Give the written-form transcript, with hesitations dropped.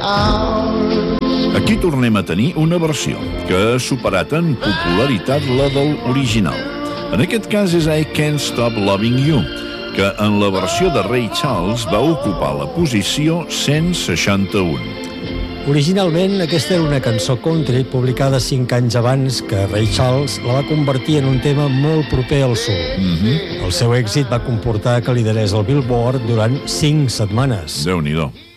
Aquí tornem a tenir una versió que ha superat en popularitat la del original. En aquest cas és I Can't Stop Loving You, que en la versió de Ray Charles va ocupar la posició 161. Originalment, aquesta era una cançó country publicada 5 anys abans que Ray Charles la va convertir en un tema molt proper al soul. El seu èxit va comportar que liderés el Billboard durant 5 setmanes. Déu-n'hi-do.